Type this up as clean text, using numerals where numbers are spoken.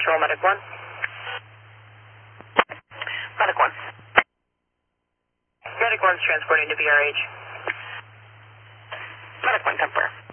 Control, Medic 1. Medic 1. Medic 1's transporting to BRH. Medic 1, confirm.